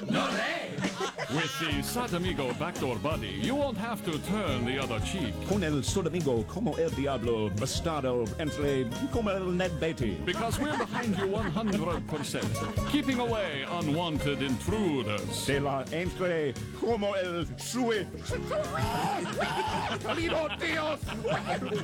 With the Satamigo backdoor buddy, you won't have to turn the other cheek. Con el Sodamigo como el diablo, bastardo entre como el Ned Beatty. Because we're behind you 100%, keeping away unwanted intruders. De la entre como el sue. ¡Salido, tíos!